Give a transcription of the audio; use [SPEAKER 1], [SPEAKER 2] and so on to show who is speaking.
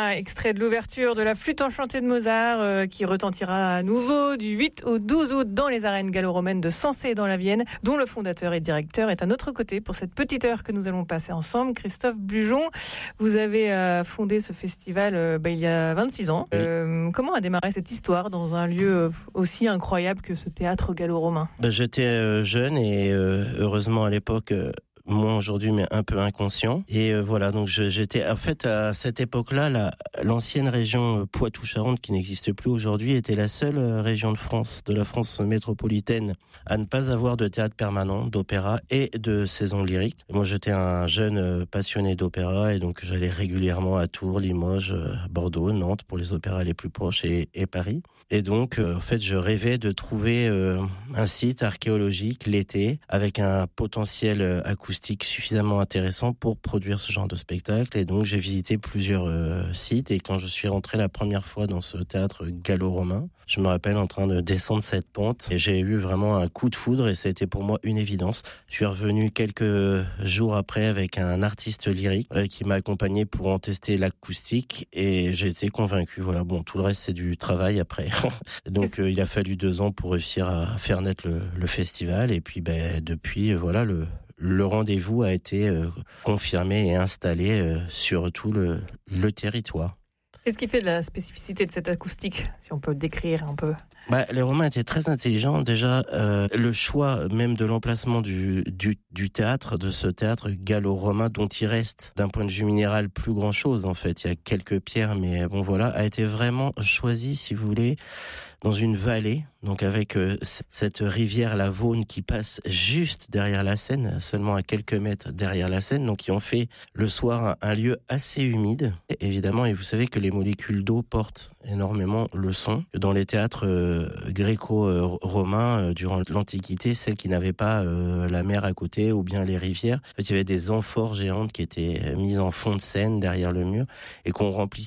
[SPEAKER 1] Voilà, extrait de l'ouverture de la Flûte enchantée de Mozart qui retentira à nouveau du 8 au 12 août dans les arènes gallo-romaines de Sensé dans la Vienne, dont le fondateur et directeur est à notre côté pour cette petite heure que nous allons passer ensemble. Christophe Blujon, vous avez fondé ce festival il y a 26 ans. Comment a démarré cette histoire dans un lieu aussi incroyable que ce théâtre gallo-romain ?
[SPEAKER 2] J'étais jeune et heureusement à l'époque... Moi aujourd'hui, mais un peu inconscient. Et voilà, donc j'étais en fait à cette époque-là, l'ancienne région Poitou-Charentes, qui n'existe plus aujourd'hui, était la seule région de la France métropolitaine, à ne pas avoir de théâtre permanent, d'opéra et de saison lyrique. Et moi, j'étais un jeune passionné d'opéra, et donc j'allais régulièrement à Tours, Limoges, Bordeaux, Nantes pour les opéras les plus proches et Paris. Et donc, en fait, je rêvais de trouver un site archéologique l'été avec un potentiel acoustique suffisamment intéressant pour produire ce genre de spectacle. Et donc, j'ai visité plusieurs sites. Et quand je suis rentré la première fois dans ce théâtre gallo-romain, je me rappelle en train de descendre cette pente et j'ai eu vraiment un coup de foudre et ça a été pour moi une évidence. Je suis revenu quelques jours après avec un artiste lyrique qui m'a accompagné pour en tester l'acoustique et j'ai été convaincu. Voilà, bon, tout le reste c'est du travail après. Donc il a fallu 2 ans pour réussir à faire naître le festival et puis depuis voilà le rendez-vous a été confirmé et installé sur tout le territoire.
[SPEAKER 1] Qu'est-ce qui fait de la spécificité de cette acoustique, si on peut le décrire un peu ?
[SPEAKER 2] Les Romains étaient très intelligents. Déjà, le choix même de l'emplacement du théâtre, de ce théâtre gallo-romain, dont il reste, d'un point de vue minéral, plus grand-chose, en fait. Il y a quelques pierres, mais bon, voilà, a été vraiment choisi, si vous voulez, dans une vallée, donc avec cette rivière, la Vaune, qui passe juste derrière la Seine, seulement à quelques mètres derrière la Seine, donc qui ont fait le soir un lieu assez humide, évidemment, et vous savez que les molécules d'eau portent énormément le son. Dans les théâtres gréco-romains, durant l'Antiquité, celles qui n'avaient pas la mer à côté ou bien les rivières, en fait, il y avait des amphores géantes qui étaient mises en fond de scène derrière le mur et qu'on remplissait